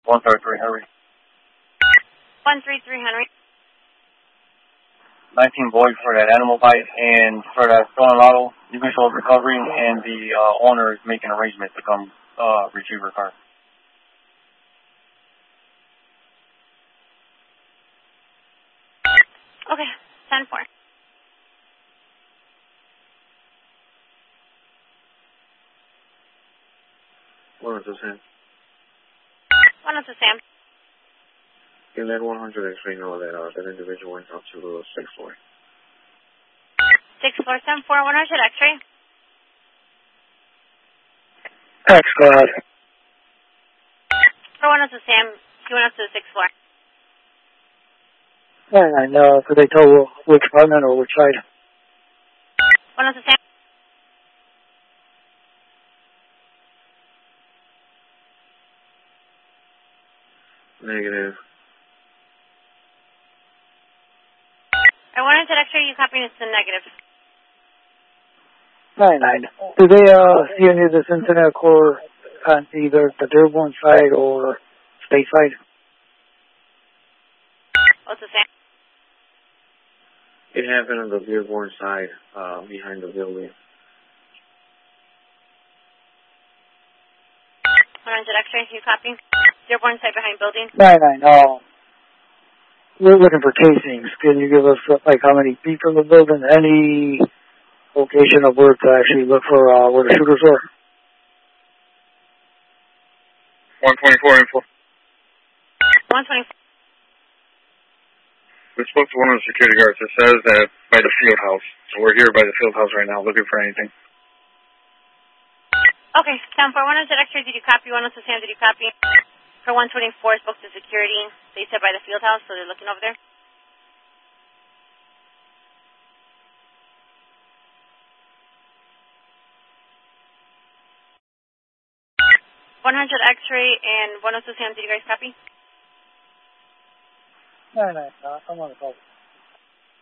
133 Henry. 133 Henry. 19 Boyd for that animal bite, and for that stolen auto, you can show recovery, and the owner is making arrangements to come retrieve her car. Okay, 10-4. One to Sam. 1 to Sam. You let 100 X-ray know that that individual went up to 6th floor. 6 floor, 10-4, 100 X-ray. X squad. For 1 to Sam, he went up to the 6th floor. And could they tell which apartment or which side? 1 to Sam. Negative. I wanted to X-ray, you copying it's a negative. 99. Do they see any of this incident occur on either the Dearborn side or State side? What's the Sam? It happened on the Dearborn side, behind the building. 100 X-ray, you copying? Dearborn side behind building. 99. We're looking for casings. Can you give us how many feet from the building? Any location of where to actually look for where the shooters were? 124 info. 124. We spoke to one of the security guards. It says that by the field house. So we're here by the field house right now looking for anything. Okay, 10-4, 100 X-ray, did you copy? 1 to Sam, did you copy? For 124, spoke to security. They said by the field house, so they're looking over there. $100 X-ray and 102 Sam, did you guys copy? 99. I'm on the call.